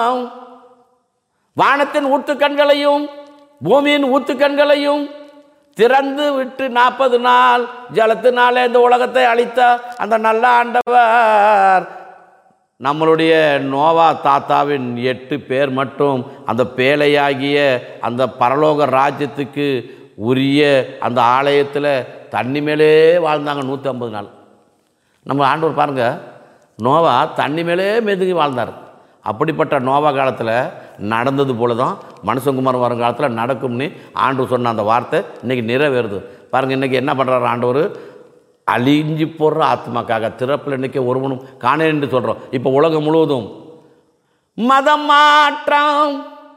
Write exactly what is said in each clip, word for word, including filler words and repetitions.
வானத்தின் ஊத்துக்கண்களையும் பூமியின் ஊத்துக்கண்களையும் திறந்து விட்டு நாற்பது நாள் ஜலத்தினாலே இந்த உலகத்தை அழித்த அந்த நல்ல ஆண்டவர் நம்மளுடைய நோவா தாத்தாவின் எட்டு பேர் மட்டும் அந்த பேழையாகிய அந்த பரலோக ராஜ்யத்துக்கு உரிய அந்த ஆலயத்தில் தண்ணி மேலே வாழ்ந்தாங்க நூற்றி ஐம்பது நாள். நம்ம ஆண்டவர் பாருங்கள், நோவா தண்ணி மேலே மெதுங்கி வாழ்ந்தார். அப்படிப்பட்ட நோவா காலத்தில் நடந்தது போல தான் மனுஷகுமார் வரும் காலத்தில் நடக்கும்னு ஆண்டவர் சொன்ன அந்த வார்த்தை இன்றைக்கி நிறைவேறுது. பாருங்கள், இன்றைக்கி என்ன பண்ணுறாரு ஆண்டவர்? அழிஞ்சு போடுற ஆத்மாக்காக திறப்பில் இன்றைக்கி ஒருவனும் காணேன் என்று சொல்கிறோம். இப்போ உலகம் முழுவதும் மதம் மாற்றம்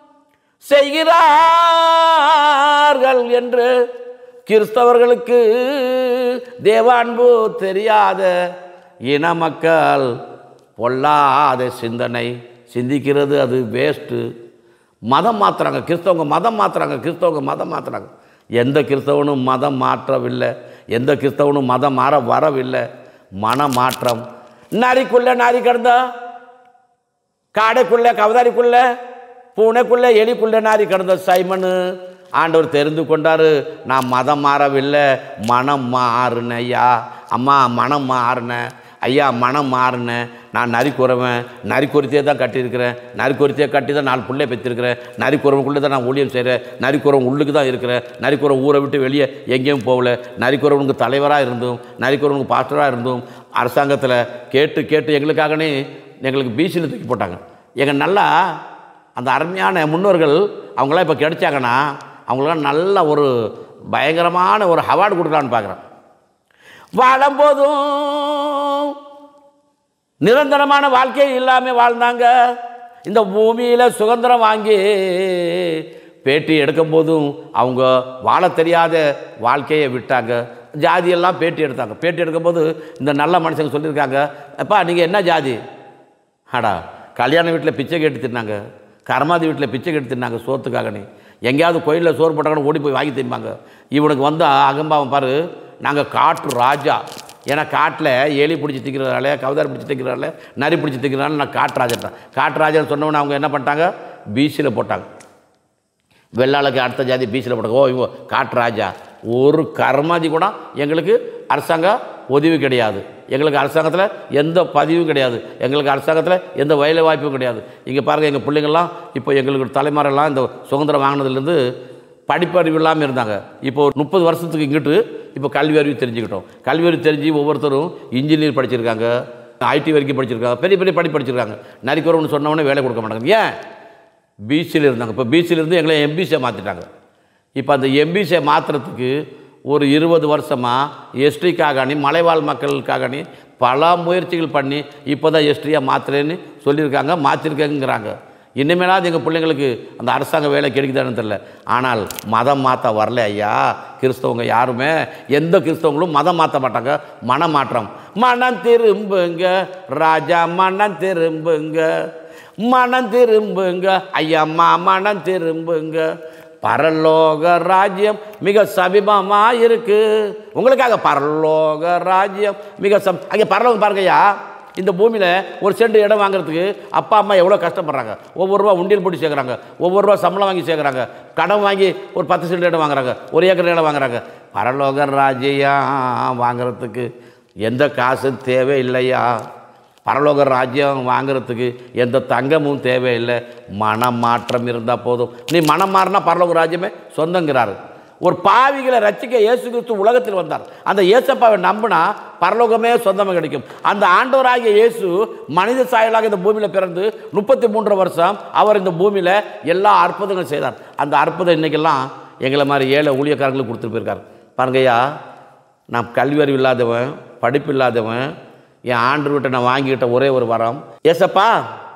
செய்கிறார்கள் என்று கிறிஸ்தவர்களுக்கு தேவ அன்பு தெரியாத இன மக்கள் பொல்லாத சிந்தனை சிந்திக்கிறது, அது வேஸ்ட்டு. மதம் மாற்றுறாங்க கிறிஸ்தவங்க, மதம் மாற்றுறாங்க கிறிஸ்தவங்க, மதம் மாற்றுறாங்க. எந்த கிறிஸ்தவனும் மதம் மாற்றவில்லை, எந்த கிறிஸ்தவனும் மதம் மாற வரவில்லை. மன மாற்றம். நரிக்குள்ளே நரி கிடந்தா, காடைக்குள்ளே கவதாரிக்குள்ளே, பூனைக்குள்ளே எலிக்குள்ளே நாரி கிடந்த சைமனு ஆண்டவர் தெரிந்து கொண்டார். நான் மதம் மாறவில்லை, மனம் மாறுனேன் ஐயா. அம்மா மனம் மாறினேன் ஐயா, மனம் மாறினேன். நான் நரிக்குறவன், நரிக்குறித்தியே தான் கட்டியிருக்கிறேன், நரிக்குறித்தியை கட்டி தான் நாலு பிள்ளை பெற்றிருக்கிறேன், நரிக்குறவனுக்குள்ளே தான் நான் ஊழியம் செய்கிறேன், நரிக்குறவன் உள்ளுக்கு தான் இருக்கிறேன், நரிக்குறவன் ஊரை விட்டு வெளியே எங்கேயும் போகல, நரிக்குறவனுக்கு தலைவராக இருந்தும் நரிக்குறவனுக்கு பாஸ்டராக இருந்தும் அரசாங்கத்தில் கேட்டு கேட்டு எங்களுக்காகனே எங்களுக்கு பிசியில் தூக்கி போட்டாங்க. எங்கள் நல்லா அந்த அருமையான முன்னோர்கள் அவங்களாம் இப்போ கிடைச்சாங்கன்னா அவங்களாம் நல்ல ஒரு பயங்கரமான ஒரு அவார்டு கொடுக்கலான்னு பார்க்குறேன். வாழும்போதும் நிரந்தரமான வாழ்க்கை இல்லாமல் வாழ்ந்தாங்க. இந்த பூமியில் சுதந்திரம் வாங்கி பேட்டி எடுக்கும் போதும் அவங்க வாழ தெரியாத வாழ்க்கையை விட்டாங்க. ஜாதியெல்லாம் பேட்டி எடுத்தாங்க. பேட்டி எடுக்கும்போது இந்த நல்ல மனுஷங்க சொல்லியிருக்காங்க, அப்பா நீங்கள் என்ன ஜாதி? ஆடா கல்யாண வீட்டில் பிச்சை கேட்டு தின்னாங்க, கர்மாதி வீட்டில் பிச்சை கேட்டு தின்னாங்க சோத்துக்காகனே. எங்கேயாவது கோயிலில் சோறு போட்டாங்கன்னு ஓடி போய் வாங்கி திம்பாங்க. இவனுக்கு வந்து அகம்பாவம் பாரு, நாங்கள் காட்டு ராஜா. ஏன்னா காட்டில் எலி பிடிச்சி திக்கிறதால, கவுதாரி பிடிச்சி திக்கிறதால, நரி பிடிச்சி திக்கிறதால நான் காட்டு ராஜாட்டேன். காட்டு ராஜான்னு சொன்னவொன்னே அவங்க என்ன பண்ணிட்டாங்க? பிசியில் போட்டாங்க. வெள்ளாளுக்கு அடுத்த ஜாதி பிசியில் போட்டாங்க. ஓ இவோ காட்டு ராஜா. ஒரு கர்மாதி கூட எங்களுக்கு அரசாங்க உதவி கிடையாது, எங்களுக்கு அரசாங்கத்தில் எந்த பதிவும் கிடையாது, எங்களுக்கு அரசாங்கத்தில் எந்த வேலை வாய்ப்பும் கிடையாது. இங்கே பாருங்கள், எங்கள் பிள்ளைங்கள்லாம் இப்போ எங்களுக்கு தலைமுறையெல்லாம் இந்த சுதந்திரம் வாங்கினதுலேருந்து படிப்பறிவு இல்லாமல் இருந்தாங்க. இப்போது முப்பது வருஷத்துக்கு இங்கிட்டு இப்போ கல்வி அறிவு தெரிஞ்சுக்கிட்டோம். கல்வி அறிவு தெரிஞ்சு ஒவ்வொருத்தரும் இன்ஜினியர் படிச்சிருக்காங்க, ஐடி வரைக்கும் படிச்சிருக்காங்க, பெரிய பெரிய படி படிச்சிருக்காங்க. நரிக்குறவன்னு சொன்னவொடனே வேலை கொடுக்க மாட்டாங்க. ஏன்? பிசியில் இருந்தாங்க. இப்போ பிசியிலேருந்து எங்களை எம்பிசியை மாற்றிட்டாங்க. இப்போ அந்த எம்பிசியை மாற்றுறதுக்கு ஒரு இருபது வருஷமாக எஸ்டிக்காகனி மலைவாழ் மக்களுக்காகனி பல முயற்சிகள் பண்ணி இப்போ தான் எஸ்டியாக மாற்றுறேன்னு சொல்லியிருக்காங்க, மாற்றிருக்கேங்கிறாங்க. இனிமேலாவது எங்கள் பிள்ளைங்களுக்கு அந்த அரசாங்க வேலை கிடைக்குதான்னு தெரியல. ஆனால் மதம் மாற்ற வரல ஐயா. கிறிஸ்தவங்க யாருமே, எந்த கிறிஸ்தவங்களும் மதம் மாற்ற மாட்டாங்க. மனம் மாற்றம். மனம் திரும்புங்க ராஜா, மனம் திரும்புங்க, மனம் திரும்புங்க ஐயம்மா, மனம் திரும்புங்க, பரலோக ராஜ்யம் மிக சமீபமாக இருக்கு உங்களுக்காக. பரலோக ராஜ்யம் மிக சம் அங்கே பரலோகம் பாருங்கய்யா. இந்த பூமியில் ஒரு சென்ட் இடம் வாங்குறதுக்கு அப்பா அம்மா எவ்வளோ கஷ்டப்படுறாங்க. ஒவ்வொரு ரூபா உண்டியல் போட்டு சேர்க்குறாங்க, ஒவ்வொரு ரூபா சம்பளம் வாங்கி சேர்க்குறாங்க, கடன் வாங்கி ஒரு பத்து சென்ட் இடம் வாங்குறாங்க, ஒரு ஏக்கர் இடம் வாங்குறாங்க. பரலோக ராஜ்யம் வாங்குறதுக்கு எந்த காசும் தேவை இல்லையா. பரலோக ராஜ்யம் வாங்குறதுக்கு எந்த தங்கமும் தேவையில்லை. மனம் மாற்றம் இருந்தால் போதும். நீ மனம் மாறினா பரலோக ராஜ்யமே சொந்தங்கிறாரு. ஒரு பாவிகளை ரட்சிக்க இயேசு கிறிஸ்து உலகத்தில் வந்தார். அந்த இயேசப்பாவை நம்பினா பரலோகமே சொந்தமாக கிடைக்கும். அந்த ஆண்டவராகிய இயேசு மனித சாயலாக இந்த பூமியில் பிறந்து முப்பத்தி மூன்று வருஷம் அவர் இந்த பூமியில் எல்லா அற்புதங்களும் செய்தார். அந்த அற்புதம் இன்றைக்கெல்லாம் எங்களை மாதிரி ஏழை ஊழியக்காரங்களுக்கு கொடுத்துட்டு போயிருக்கார். பாருங்கய்யா, நான் கல்வி அறிவு இல்லாதவன், படிப்பு இல்லாதவன், என் ஆண்டவர்கிட்ட நான் வாங்கிக்கிட்ட ஒரே ஒரு வரம், ஏசப்பா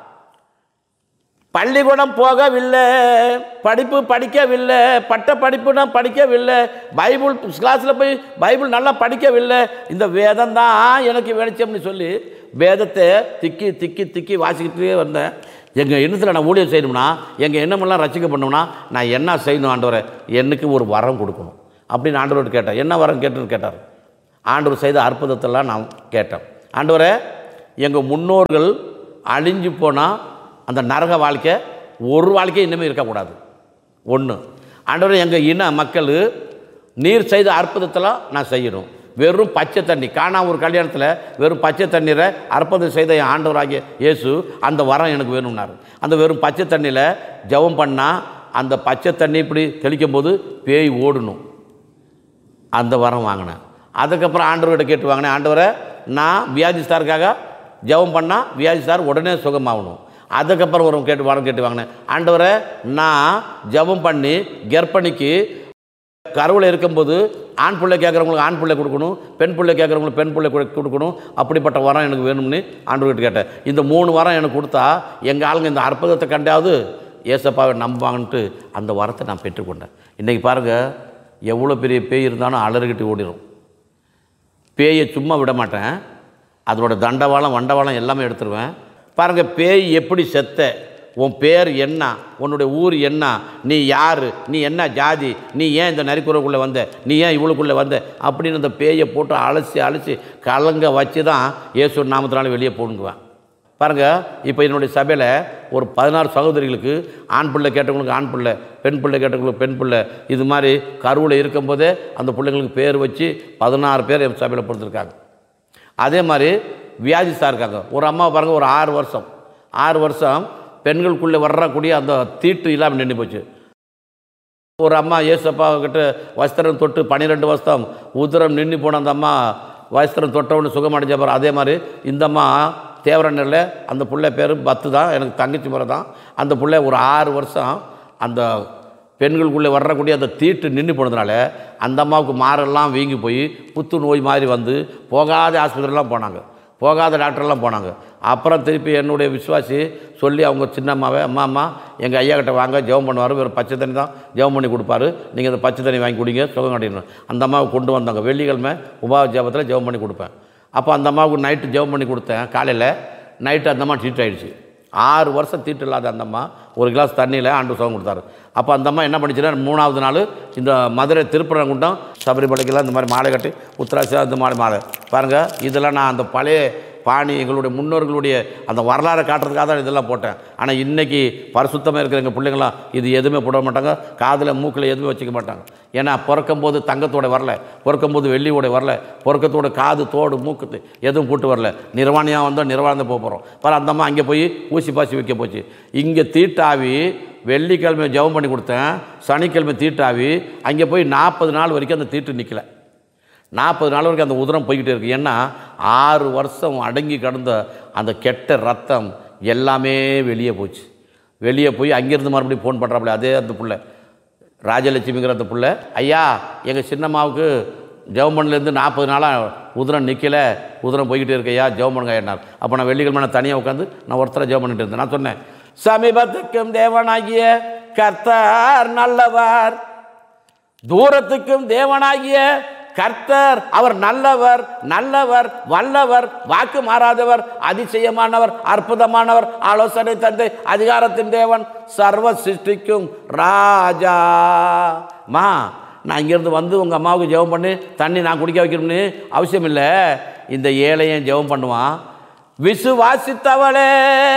பள்ளிக்கூடம் போகவில்லை, படிப்பு படிக்கவில்லை, பட்ட படிப்பு நான் படிக்கவில்லை, பைபிள் கிளாஸில் போய் பைபிள் நல்லா படிக்கவில்லை, இந்த வேதம் தான் எனக்கு வெளிச்சம்னு சொல்லி வேதத்தை திக்கி திக்கி திக்கி வாசிக்கிட்டே வந்தேன். எங்கள் எண்ணத்தில் நான் ஊழியம் செய்யணும்னா, எங்கள் எண்ணமெல்லாம் ரசிக்க பண்ணணும்னா நான் என்ன செய்யணும் ஆண்டவரை, எனக்கு ஒரு வரம் கொடுக்கணும் அப்படின்னு ஆண்டவர்கிட்ட கேட்டேன். என்ன வரம் கேட்டுன்னு கேட்டார். ஆண்டவர் செய்த அற்புதத்தெல்லாம் நான் கேட்டேன். ஆண்டவரே, எங்கள் முன்னோர்கள் அழிஞ்சு போனால் அந்த நரக வாழ்க்கை ஒரு வாழ்க்கை இன்னுமே இருக்கக்கூடாது. ஒன்று, ஆண்டவரே எங்கள் இன மக்கள் நீர் செய்த அற்புதத்தெல்லாம் நான் செய்யணும். வெறும் பச்சை தண்ணி, காணா ஒரு கல்யாணத்தில் வெறும் பச்சை தண்ணீரை அற்புதம் செய்த என் ஆண்டவராகிய இயேசு அந்த வரம் எனக்கு வேணும்னாரு. அந்த வெறும் பச்சை தண்ணியில் ஜெபம் பண்ணால் அந்த பச்சை தண்ணி இப்படி தெளிக்கும் போது பேய் ஓடணும். அந்த வரம் வாங்கினேன். அதுக்கப்புறம் ஆண்டவர்கிட்ட கேட்டு வாங்கினேன், ஆண்டவரை நான் வியாதிஸ்தாருக்காக ஜெபம் பண்ணால் வியாதிஸ்தார் உடனே சுகமாகணும். அதுக்கப்புறம் ஒரு கேட்டு வரம் கேட்டு வாங்கினேன், ஆண்டவரை நான் ஜெபம் பண்ணி கர்ப்பிணிக்கு கருவில் இருக்கும்போது ஆண் பிள்ளை கேட்குறவங்களுக்கு ஆண் பிள்ளை கொடுக்கணும், பெண் பிள்ளை கேட்குறவங்களுக்கு பெண் பிள்ளை கொடுக்கணும். அப்படிப்பட்ட வரம் எனக்கு வேணும்னு ஆண்டவர்கிட்ட கேட்டேன். இந்த மூணு வரம் எனக்கு கொடுத்தா எங்கள் ஆளுங்க இந்த அற்புதத்தை கண்டாவது ஏசப்பாவை நம்புவாங்கன்ட்டு அந்த வரத்தை நான் பெற்றுக்கொண்டேன். இன்றைக்கி பாருங்கள், எவ்வளோ பெரிய பேய் இருந்தாலும் அலறிக்கிட்டு ஓடிடும். பேயை சும்மா விட மாட்டேன், அதோட தண்டவாளம் வண்டவாளம் எல்லாமே எடுத்துருவேன். பாருங்கள், பேய் எப்படி செத்த, உன் பேர் என்ன, உன்னுடைய ஊர் என்ன, நீ யார், நீ என்ன ஜாதி, நீ ஏன் இந்த நரிக்குறவுக்குள்ளே வந்த, நீ ஏன் இவளுக்குள்ளே வந்த அப்படின்னு அந்த பேயை போட்டு அலசி அலசி கலங்க வச்சு தான் இயேசு நாமத்தினால வெளியே போடுங்குவேன். பாருங்கள், இப்போ என்னுடைய சபையில் ஒரு பதினாறு சகோதரிகளுக்கு ஆண் பிள்ளை கேட்டவங்களுக்கு ஆண் பிள்ளை, பெண் பிள்ளை கேட்டவங்களுக்கு பெண் பிள்ளை, இது மாதிரி கருவில் இருக்கும்போதே அந்த பிள்ளைங்களுக்கு பேர் வச்சு பதினாறு பேர் என் சபையில் பொறுத்திருக்காங்க. அதே மாதிரி வியாதிஸ்தா இருக்காங்க. ஒரு அம்மா பாருங்கள், ஒரு ஆறு வருஷம் ஆறு வருஷம் பெண்களுக்குள்ளே வர்றக்கூடிய அந்த தீட்டு இல்லாமல் நின்று போச்சு. ஒரு அம்மா ஏசப்பா கிட்ட வஸ்திரம் தொட்டு பன்னிரெண்டு வருஷம் உதிரம் நின்று போன அந்த அம்மா வஸ்திரம் தொட்டவொன்னு சுகம் அடைஞ்சப்பார். அதே மாதிரி இந்த அம்மா தேவரண்ணில் அந்த பிள்ளை பேர் பத்து தான், எனக்கு தங்கச்சி முறை தான். அந்த பிள்ளை ஒரு ஆறு வருஷம் அந்த பெண்களுக்குள்ளே வர்றக்கூடிய அந்த தீட்டு நின்று போனதுனால அந்த அம்மாவுக்கு மாரெல்லாம் வீங்கி போய் புத்து நோய் மாதிரி வந்து போகாத ஆஸ்பத்திரிலாம் போனாங்க, போகாத டாக்டர்லாம் போனாங்க. அப்புறம் திருப்பி என்னுடைய விசுவாசி சொல்லி அவங்க சின்ன அம்மாவை, அம்மா அம்மா எங்கள் ஐயா கிட்ட வாங்க, ஜெபம் பண்ணுவார், வெறும் பச்சை தண்ணி தான் ஜெபம் பண்ணி கொடுப்பாரு, நீங்கள் அந்த பச்சை தண்ணி வாங்கி குடிங்க சுகம் கட்டிடணும். அந்த அம்மாவை கொண்டு வந்தாங்க. வெள்ளிக்கிழமை உபாவ ஜெபத்தில் ஜெபம் பண்ணி கொடுப்பேன். அப்போ அந்த அம்மாவுக்கு நைட்டு ஜெபம் பண்ணி கொடுத்தேன். காலையில் நைட்டு அந்த அம்மா ட்ரீட் ஆகிடுச்சு. ஆறு வருஷம் தீட்டு இல்லாத அந்த அம்மா ஒரு கிளாஸ் தண்ணியில் ஆண்டு சுகம் கொடுத்தாரு. அப்போ அந்த அம்மா என்ன பண்ணிச்சுன்னா, மூணாவது நாள் இந்த மதுரை திருப்பரங்குன்றம் சபரிமலைக்கெல்லாம் இந்த மாதிரி மாலை கட்டி உத்தராட்சி இந்த மாதிரி மாலை பாருங்கள். இதெல்லாம் நான் அந்த பழைய பாணி எங்களுடைய முன்னோர்களுடைய அந்த வரலாறை காட்டுறதுக்காக தான் இதெல்லாம் போட்டேன். ஆனால் இன்றைக்கி பரிசுத்தமாக இருக்கிற எங்கள் பிள்ளைங்களாம் இது எதுவுமே போட மாட்டாங்க, காதில் மூக்கில் எதுவுமே வச்சுக்க மாட்டாங்க. ஏன்னா பிறக்கும்போது தங்கத்தோட வரல, பிறக்கும்போது வெள்ளியோட வரல, பிறக்கத்தோட காது தோடு மூக்கு எதுவும் கூட்டு வரல. நிர்வாணியாக வந்தால் நிர்வாணம் போக போகிறோம். பல அந்த அம்மா அங்கே போய் ஊசி பாசி வைக்க போச்சு. இங்கே தீட்டாவி வெள்ளிக்கிழமை ஜெபம் பண்ணி கொடுத்தேன், சனிக்கிழமை தீட்டாவி அங்கே போய் நாற்பது நாள் வரைக்கும் அந்த தீட்டு நிற்கலை. நாற்பது நாள் வரைக்கும் அந்த உதிரம் போய்கிட்டே இருக்குது. ஏன்னா ஆறு வருஷம் அடங்கி கடந்த அந்த கெட்ட ரத்தம் எல்லாமே வெளியே போச்சு. வெளியே போய் அங்கேருந்து மறுபடியும் ஃபோன் பண்ணுறாப்புல அதே அந்த பிள்ளை ராஜலட்சுமிங்கிற அந்த பிள்ளை, ஐயா எங்கள் சின்னம்மாவுக்கு ஜெவமன்லேருந்து நாற்பது நாளாக உதிரம் நிற்கலை, உதிரம் போய்கிட்டே இருக்கையா ஜெபம் பண்ணுங்க என்னார். அப்போ நான் வெள்ளிக்கிழமை நான் தனியாக உட்காந்து நான் ஒருத்தரை ஜெபம் பண்ணிட்டு இருந்தேன். நான் சொன்னேன், சமீபத்துக்கும் தேவனாகிய கர்த்தர் நல்லவர், தூரத்துக்கும் தேவனாகிய கர்த்தர் அவர் நல்லவர், நல்லவர், வல்லவர், வாக்கு மாறாதவர், அதிசயமானவர், அற்புதமானவர், ஆலோசனை தந்தை, அதிகாரத்தின் தேவன், சர்வ சிருஷ்டிக்கும் ராஜா. மா நான் இங்கேருந்து வந்து உங்கள் அம்மாவுக்கு ஜெபம் பண்ணி தண்ணி நான் குடிக்க வைக்கணும்னு அவசியம் இல்லை. இந்த ஏழையன் ஜெபம் பண்ணுவான். விசுவாசித்தவளே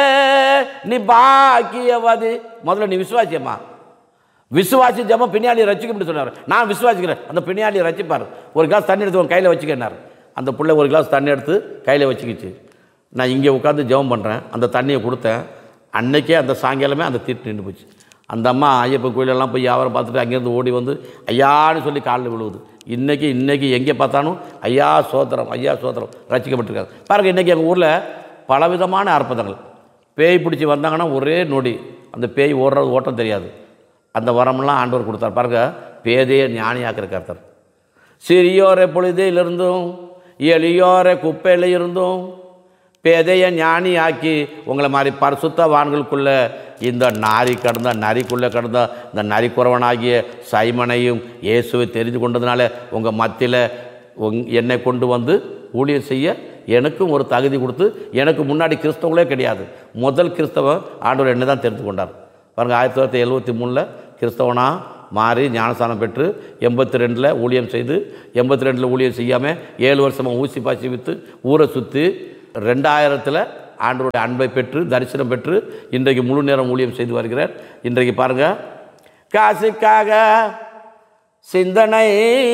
நீ பாக்கியவதி. முதல்ல நீ விசுவாசியம்மா, விசுவாசி ஜெபம் பின்னாடி ரசிக்கும் சொன்னார். நான் விசுவாசிக்கிறேன், அந்த பின்னாடி ரசிப்பார். ஒரு கிளாஸ் தண்ணி எடுத்து உன் கையில் வச்சுக்கினார். அந்த பிள்ளை ஒரு கிளாஸ் தண்ணி எடுத்து கையில் வச்சுக்கிச்சு. நான் இங்கே உட்காந்து ஜெபம் பண்ணுறேன், அந்த தண்ணியை கொடுத்தேன். அன்னைக்கே அந்த சாயங்காலமே அந்த தீட்டு நின்று போச்சு. அந்த அம்மா ஐயப்பன் கோயிலெல்லாம் போய் அவரை பார்த்துட்டு அங்கேருந்து ஓடி வந்து ஐயான்னு சொல்லி காலில் விழுவுது. இன்றைக்கி இன்றைக்கி எங்கே பார்த்தாலும் ஐயா சோத்திரம், ஐயா சோத்திரம் ரசிக்கப்பட்டிருக்காங்க. பாருங்கள், இன்றைக்கி எங்கள் ஊரில் பலவிதமான அற்புதங்கள். பேய் பிடிச்சி வந்தாங்கன்னா ஒரே நொடி அந்த பேய் ஓடுறது ஓட்டம் தெரியாது. அந்த வரமெல்லாம் ஆண்டவர் கொடுத்தார். பாருங்கள், பேதையை ஞானியாக்கிற கர்த்தர். சிறியோரை பொழுதிலிருந்தும் எளியோரை குப்பையில் இருந்தும் பேதையை ஞானி ஆக்கி உங்களை மாதிரி பரிசுத்தவான்களுக்குள்ளே இந்த நாரி கடந்த நரிக்குள்ளே கடந்த இந்த நரிக்குறவனாகிய சைமனையும் இயேசுவை தெரிந்து கொண்டதுனால உங்கள் மத்தியில் உங் என்னை கொண்டு வந்து ஊழியர் செய்ய எனக்கும் ஒரு தகுதி கொடுத்து, எனக்கு முன்னாடி கிறிஸ்தவங்களே கிடையாது, முதல் கிறிஸ்தவன் ஆண்டவர் என்னை தான் தெரிந்து கொண்டார். பாருங்கள், ஆயிரத்தி தொள்ளாயிரத்தி எழுபத்தி மூணில் கிறிஸ்தவனாக மாறி ஞானஸ்தானம் பெற்று எண்பத்தி ரெண்டில் ஊழியம் செய்து எண்பத்தி ரெண்டில் ஊழியம் செய்யாமல் ஏழு வருஷமாக ஊசி பாசி விற்று ஊரை சுற்றி ரெண்டாயிரத்தில் ஆண்டவருடைய அன்பை பெற்று தரிசனம் பெற்று இன்றைக்கு முழு நேரம் ஊழியம் செய்து வருகிறார். இன்றைக்கு பாருங்கள், காசுக்காக சிந்தனை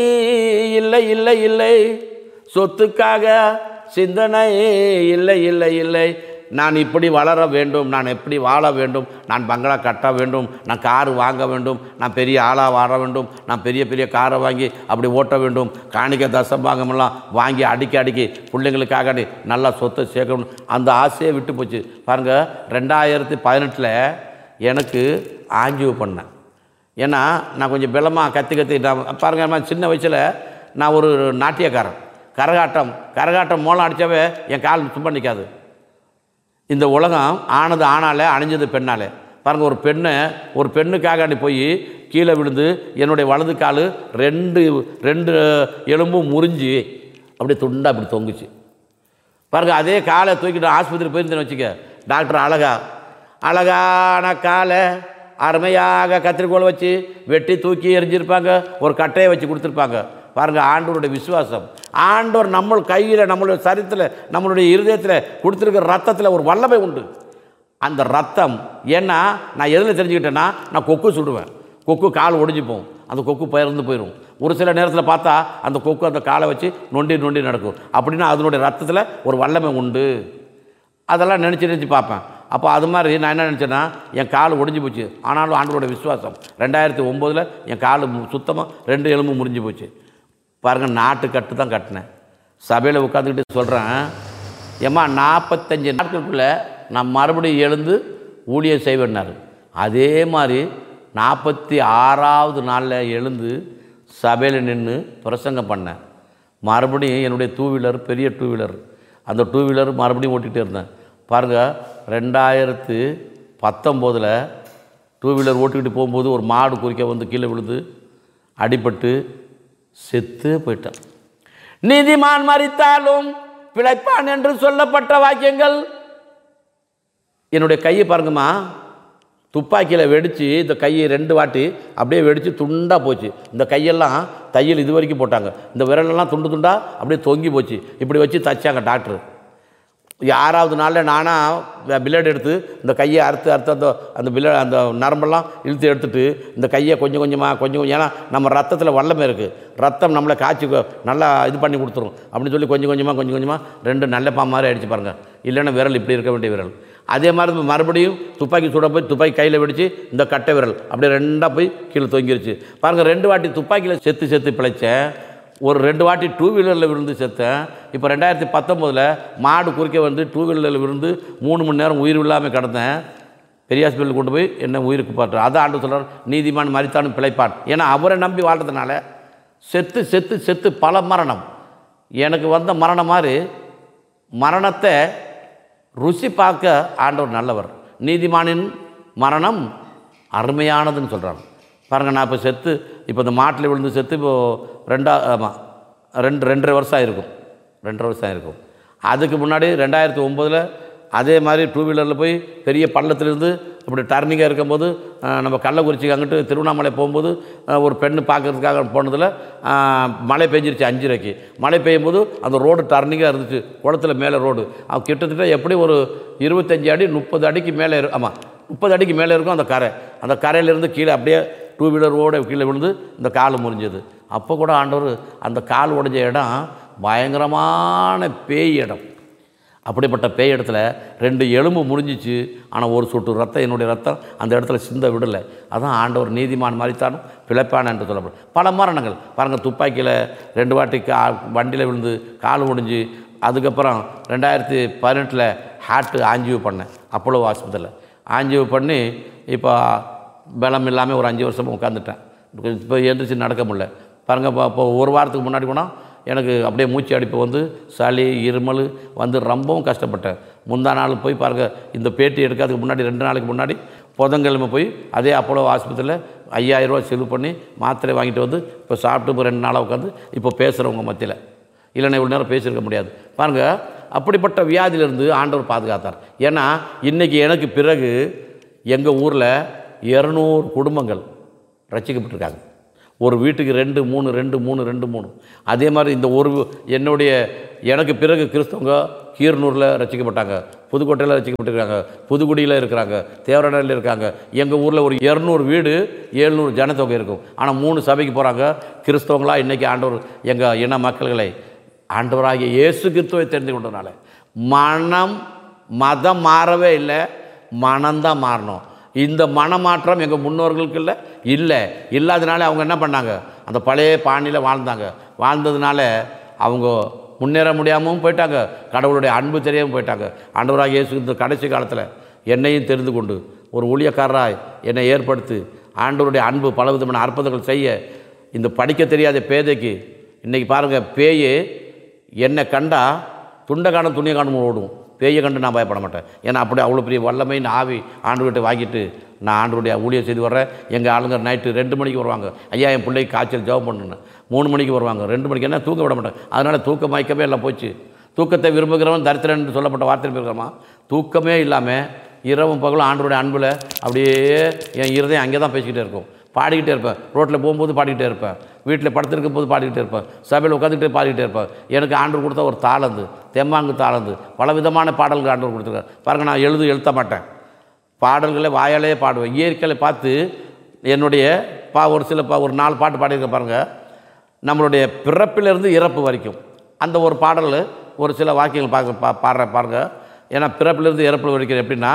இல்லை இல்லை இல்லை, சொத்துக்காக சிந்தனை இல்லை இல்லை இல்லை, நான் இப்படி வளர வேண்டும், நான் எப்படி வாழ வேண்டும், நான் பங்களா கட்ட வேண்டும், நான் காரு வாங்க வேண்டும், நான் பெரிய ஆளாக வாழ வேண்டும், நான் பெரிய பெரிய காரை வாங்கி அப்படி ஓட்ட வேண்டும், காணிக்க தசம்பாகமெல்லாம் வாங்கி அடிக்கி அடிக்கி பிள்ளைங்களுக்காக நல்லா சொத்தை சேர்க்கணும், அந்த ஆசையை விட்டு போச்சு. பாருங்கள், ரெண்டாயிரத்தி பதினெட்டில் எனக்கு ஆஞ்சியோ பண்ணேன். ஏன்னா நான் கொஞ்சம் பலமாக கற்று கற்று நான் பாருங்கள், சின்ன வயசில் நான் ஒரு நாட்டியக்காரன், கரகாட்டம் கரகாட்டம் மூலம் அடித்தாவே என் கால் சும்மா நிற்காது. இந்த உலகம் ஆனது ஆனாலே, அணிஞ்சது பெண்ணாலே. பாருங்கள், ஒரு பெண்ணை ஒரு பெண்ணுக்காக அடி போய் கீழே விழுந்து என்னுடைய வலது கால் ரெண்டு ரெண்டு எலும்பும் முறிஞ்சு அப்படியே துண்டா அப்படி தொங்குச்சு. பாருங்கள், அதே காலை தூக்கிட்டு ஆஸ்பத்திரி போயிருந்தேன்னு வச்சுக்க, டாக்டர் அழகா அழகான காலை அருமையாக கத்திரிக்கோள் வச்சு வெட்டி தூக்கி எரிஞ்சிருப்பாங்க, ஒரு கட்டையை வச்சு கொடுத்துருப்பாங்க. பாருங்கள், ஆண்டவருடைய விசுவாசம். ஆண்டவர் நம்ம கையில், நம்மளுடைய சரீரத்தில், நம்மளுடைய இருதயத்தில் கொடுத்துருக்கிற ரத்தத்தில் ஒரு வல்லமை உண்டு. அந்த ரத்தம் ஏன்னா நான் எதில் தெரிஞ்சுக்கிட்டேன்னா, நான் கொக்கு சுடுவேன், கொக்கு கால் ஒடிஞ்சுப்போம், அந்த கொக்கு பயிர்ந்து போயிடும். ஒரு சில நேரத்தில் பார்த்தா அந்த கொக்கு அந்த காலை வச்சு நொண்டி நொண்டி நடக்கும். அப்படின்னா அதனுடைய ரத்தத்தில் ஒரு வல்லமை உண்டு. அதெல்லாம் நினச்சி நினச்சி பார்ப்பேன். அப்போ அது மாதிரி நான் என்ன நினச்சேன்னா, என் கால் ஒடிஞ்சு போச்சு. ஆனாலும் ஆண்டவருடைய விசுவாசம், ரெண்டாயிரத்தி ஒம்போதில் என் கால் சுத்தமாக ரெண்டு எலும்பு முறிஞ்சு போச்சு. பாருங்கள், நாட்டு கட்டு தான் கட்டினேன். சபையில் உட்காந்துக்கிட்டு சொல்கிறேன், ஏம்மா நாற்பத்தஞ்சு நாட்களுக்குள்ளே நான் மறுபடியும் எழுந்து ஊழியம் செய்வேன்னாரு. அதே மாதிரி நாற்பத்தி ஆறாவது நாளில் எழுந்து சபையில் நின்று பிரசங்கம் பண்ணேன். மறுபடியும் என்னுடைய டூ வீலர், பெரிய டூ வீலர், அந்த டூ வீலர் மறுபடியும் ஓட்டிகிட்டே இருந்தேன். பாருங்கள், ரெண்டாயிரத்து பத்தொம்போதில் டூ வீலர் ஓட்டிக்கிட்டு போகும்போது ஒரு மாடு குறிக்க வந்து கீழே விழுந்து அடிபட்டு செத்து போயிட்டான். நீதிமான் மரித்தாலும் பிழைப்பான் என்று சொல்லப்பட்ட வாக்கியங்கள். என்னுடைய கையை பாருங்கம்மா, துப்பாக்கியில் வெடித்து இந்த கையை ரெண்டு வாட்டி அப்படியே வெடித்து துண்டாக போச்சு. இந்த கையெல்லாம் தையல் இது வரைக்கும் போட்டாங்க, இந்த விரலெல்லாம் துண்டு துண்டாக அப்படியே தொங்கி போச்சு. இப்படி வச்சு தைச்சாங்க டாக்டர். ஆறாவது நாளில் நானாக பிளேட் எடுத்து இந்த கையை அறுத்து அறுத்து அந்த அந்த பிளே அந்த நரம்பெல்லாம் இழுத்து எடுத்துகிட்டு இந்த கையை கொஞ்சம் கொஞ்சமாக கொஞ்சம் கொஞ்சம், ஏன்னா நம்ம ரத்தத்தில் வல்லமை இருக்குது, ரத்தம் நம்மளை காய்ச்சி நல்லா இது பண்ணி கொடுத்துரும் அப்படின்னு சொல்லி கொஞ்சம் கொஞ்சமாக கொஞ்சம் கொஞ்சமாக ரெண்டு நல்ல பா மாதிரி அடித்து பாருங்கள். இல்லைன்னா விரல் இப்படி இருக்க வேண்டிய விரல். அதே மாதிரி மறுபடியும் துப்பாக்கி சுட போய் துப்பாக்கி கையில் வெடித்து இந்த கட்டை விரல் அப்படியே ரெண்டாக போய் கீழே தொங்கிருச்சு. பாருங்கள், ரெண்டு வாட்டி துப்பாக்கியில் செத்து செத்து பிழைச்சேன், ஒரு ரெண்டு வாட்டி டூ வீலரில் விழுந்து செத்தேன். இப்போ ரெண்டாயிரத்தி பத்தொம்போதில் மாடு குறுக்க வந்து டூ வீலரில் விழுந்து மூணு மணி நேரம் உயிர் இல்லாமல் கிடந்தேன். பெரிய ஹாஸ்பிட்டல் கொண்டு போய் என்ன உயிருக்கு பாட்டு. அதான் ஆண்டு சொல்கிறார், நீதிமான் மரித்தானும் பிழைப்பான். ஏன்னா அவரை நம்பி வாழ்றதுனால செத்து செத்து செத்து பல மரணம். எனக்கு வந்த மரணம் மாதிரி மரணத்தை ருசி பார்க்க ஆண்டவர் நல்லவர். நீதிமானின் மரணம் அருமையானதுன்னு சொல்கிறாங்க. பாருங்கள், நான் இப்போ செத்து இப்போ இந்த மாட்டில் விழுந்து செத்து இப்போது ரெண்டா ஆமாம் ரெண்டு ரெண்டரை வருஷம் ஆகிருக்கும் ரெண்டரை வருஷம் ஆகிருக்கும். அதுக்கு முன்னாடி ரெண்டாயிரத்தி ஒம்போதில் அதே மாதிரி டூ வீலரில் போய் பெரிய பள்ளத்துலேருந்து இப்படி டர்னிங்காக இருக்கும்போது நம்ம கள்ளக்குறிச்சிக்கு அங்கிட்டு திருவண்ணாமலை போகும்போது ஒரு பெண்ணு பார்க்கறதுக்காக போனதில் மழை பெஞ்சிருச்சு. அஞ்சரைக்கு மழை பெய்யும் போது அந்த ரோடு டர்னிங்காக இருந்துச்சு, குளத்தில் மேலே ரோடு. அது கிட்டத்தட்ட எப்படி ஒரு இருபத்தஞ்சி அடி முப்பது அடிக்கு மேலே இரு ஆமாம் முப்பது அடிக்கு மேலே இருக்கும் அந்த கரை. அந்த கரையிலேருந்து கீழே அப்படியே டூ வீலரோடு கீழே விழுந்து இந்த கால் முறிஞ்சது. அப்போ கூட ஆண்டவர் அந்த கால் உடைஞ்ச இடம் பயங்கரமான பேய் இடம். அப்படிப்பட்ட பேய் இடத்துல ரெண்டு எலும்பு முறிஞ்சிச்சு, ஆனால் ஒரு சொட்டு ரத்தம், என்னுடைய ரத்தம் அந்த இடத்துல சிந்த விடலை. அதான் ஆண்டவர் நீதிமான் மரித்தானும் பிழைப்பான் என்று சொல்லப்படும். பல மரணங்கள் பாருங்கள், துப்பாக்கியில் ரெண்டு வாட்டி கா வண்டியில் விழுந்து கால் ஒடிஞ்சு, அதுக்கப்புறம் ரெண்டாயிரத்தி பதினெட்டில் ஹார்ட்டு ஆஞ்சியோ பண்ணேன் அப்போலோ ஆஸ்பத்திரியில். ஆஞ்சியோ பண்ணி இப்போ பலம் இல்லாமல் ஒரு அஞ்சு வருஷமாக உட்காந்துட்டேன். இப்போ எழுந்திரிச்சு நடக்க முடியல. பாருங்கள், இப்போ இப்போ ஒரு வாரத்துக்கு முன்னாடி போனால் எனக்கு அப்படியே மூச்சு அடிப்பு வந்து சளி இருமல் வந்து ரொம்பவும் கஷ்டப்பட்டேன். முந்தா நாள் போய் பாருங்கள், இந்த பேட்டி எடுக்கிறதுக்கு முன்னாடி ரெண்டு நாளைக்கு முன்னாடி புதன்கிழமை போய் அதே அப்போலோ ஆஸ்பத்திரியில் ஐயாயிரரூவா செலவு பண்ணி மாத்திரை வாங்கிட்டு வந்து இப்போ சாப்பிட்டு இப்போ ரெண்டு நாளாக உட்காந்து இப்போ பேசுகிறவங்க மத்தியில். இல்லைன்னா இவ்வளோ நேரம் பேசியிருக்க முடியாது. பாருங்கள், அப்படிப்பட்ட வியாதியிலிருந்து ஆண்டவர் பாதுகாத்தார். ஏன்னா இன்றைக்கி எனக்கு பிறகு எங்கள் ஊரில் இரநூறு குடும்பங்கள் ரட்சிக்கப்பட்டிருக்காங்க. ஒரு வீட்டுக்கு ரெண்டு மூணு ரெண்டு மூணு ரெண்டு மூணு அதே மாதிரி இந்த ஒரு என்னுடைய எனக்கு பிறகு கிறிஸ்தவங்க கீரனூரில் ரசிக்கப்பட்டாங்க, புதுக்கோட்டையில் ரசிக்கப்பட்டிருக்காங்க, புதுக்குடியில் இருக்கிறாங்க, தேவரடையில் இருக்காங்க. எங்கள் ஊரில் ஒரு இரநூறு வீடு எழுநூறு ஜனத்தொகை இருக்கும். ஆனால் மூணு சபைக்கு போகிறாங்க. கிறிஸ்தவங்களாக இன்றைக்கி ஆண்டவர் எங்கள் இன மக்கள்களை ஆண்டவராகிய இயேசு கிறிஸ்துவை தெரிந்து கொண்டதுனால மனம் மதம் மாறவே இல்லை, மனம்தான் மாறணும். இந்த மனமாற்றம் எங்கள் முன்னோர்களுக்கு இல்லை இல்லை இல்லாதனால அவங்க என்ன பண்ணாங்க, அந்த பழைய பாணியில் வாழ்ந்தாங்க. வாழ்ந்ததுனால அவங்க முன்னேற முடியாமல் போயிட்டாங்க, கடவுளுடைய அன்பு தெரியாமல் போயிட்டாங்க. ஆண்டவராக இயேசு இந்த கடைசி காலத்தில் என்னையும் தெரிந்து கொண்டு ஒரு ஊழியக்காரராய் என்னை ஏற்படுத்தி ஆண்டவருடைய அன்பு பலவிதமான அற்புதங்கள் செய்ய இந்த படிக்க தெரியாத பேதைக்கு இன்றைக்கி பாருங்கள், பேய் என்னை கண்டா துண்டை காணும் துணியை காணும் ஓடும். பேயை கண்டு நான் பயப்பட மாட்டேன். ஏன்னா அப்படி அவ்வளோ பெரிய வல்லமைன்னு ஆவி ஆண்டவர்கிட்ட வாங்கிட்டு நான் ஆண்டவருடைய ஊழியம் செய்து வர்றேன். எங்கள் ஆளுங்க நைட்டு ரெண்டு மணிக்கு வருவாங்க, ஐயா என் பிள்ளைக்கு காய்ச்சல் ஜெபம் பண்ணுன்னு. மூணு மணிக்கு வருவாங்க, ரெண்டு மணிக்கு என்ன தூக்க விட மாட்டேன். அதனால் தூக்க மயக்கமே எல்லாம் போச்சு. தூக்கத்தை விரும்புகிறவன் தரித்திரன் என்று சொல்லப்பட்ட வார்த்தை இருக்கிறோமா, தூக்கமே இல்லாமல் இரவும் பகலும் ஆண்டவருடைய அன்பில் அப்படியே என் இருதயம் அங்கே தான் பேசிக்கிட்டே இருக்கும். பாடிக்கிட்டே இருப்பேன், ரோட்டில் போகும்போது பாடிக்கிட்டே இருப்பேன், வீட்டில் படுத்திருக்கும் போது பாடிக்கிட்டே இருப்பேன், சபையில் உட்காந்துக்கிட்டே பாடிக்கிட்டே இருப்பேன். எனக்கு ஆண்டவர் கொடுத்த ஒரு தாளந்து, தெம்மாங்கு தாளந்து, பல விதமான பாடல்கள் ஆண்டவர் கொடுத்துருக்கார். பாருங்கள், நான் எழுது எழுத்த மாட்டேன், பாடல்களை வாயாலே பாடுவேன். இயற்கையை பார்த்து என்னுடைய பா ஒரு சில பா ஒரு நாலு பாட்டு பாடியிருக்க பாருங்கள். நம்மளுடைய பிறப்பிலிருந்து இறப்பு வரைக்கும் அந்த ஒரு பாடல் ஒரு சில வாக்கியங்கள் பார்க்க பா பாடுற பாருங்க. ஏன்னா பிறப்பிலிருந்து இறப்பு வரைக்கும் எப்படின்னா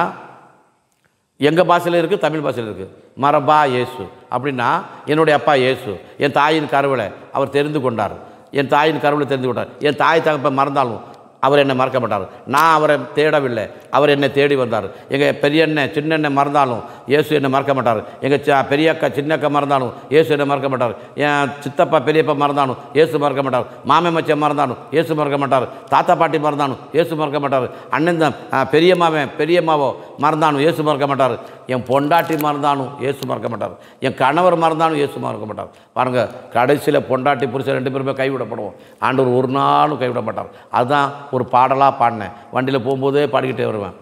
எங்கள் பாஷையில் இருக்குது, தமிழ் பாஷையில் இருக்குது. மரபா இயேசு அப்படின்னா என்னுடைய அப்பா இயேசு, என் தாயின் கருவிலை அவர் தெரிந்து கொண்டார், என் தாயின் கருவிலை தெரிந்து கொண்டார். என் தாய் தகப்பை மறந்தாலும் அவர் என்னை மறக்க மாட்டார். நான் அவரை தேடவில்லை, அவர் என்னை தேடி வந்தார். எங்கள் பெரியண்ணன் சின்னண்ணன் மறந்தாலும் இயேசு என்னை மறக்க மாட்டார். எங்கள் ச பெரியக்கா சின்னக்கா மறந்தாலும் இயேசு என்னை மறக்க மாட்டார். என் சித்தப்பா பெரியப்பா மறந்தாலும் இயேசு மறக்க மாட்டார். மாமே மச்சன் மறந்தாலும் இயேசு மறக்க மாட்டார். தாத்தா பாட்டி மறந்தாலும் இயேசு மறக்க மாட்டார். அண்ணன் தான் பெரிய மாவன் பெரியம்மாவோ மறந்தாலும் இயேசு மறக்க மாட்டார். என் பொண்டாட்டி மறந்தாலும் இயேசு மறக்க மாட்டார். என் கணவர் மறந்தாலும் இயேசு மறக்க மாட்டார். பாருங்கள், கடைசியில் பொண்டாட்டி புருஷன் ரெண்டு பேருமே கைவிடப்படுவோம், ஆண்டவர் ஒரு நாளும் கைவிட மாட்டார். அதுதான் ஒரு பாடலாக பாடினேன். வண்டியில் போகும்போதே பாடிக்கிட்டே வருவேன்.